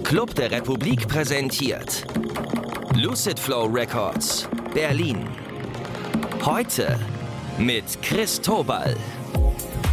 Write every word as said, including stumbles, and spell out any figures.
Club der Republik präsentiert Lucid Flow Records, Berlin. Heute mit Chris Tobal.